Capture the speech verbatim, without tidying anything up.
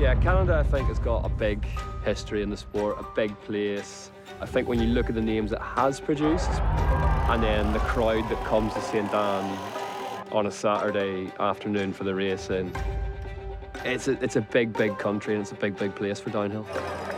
Yeah, Canada, I think, has got a big history in the sport, a big place. I think when you look at the names it has produced, and then the crowd that comes to Saint Anne on a Saturday afternoon for the racing, it's a, it's a big, big country, and it's a big, big place for downhill.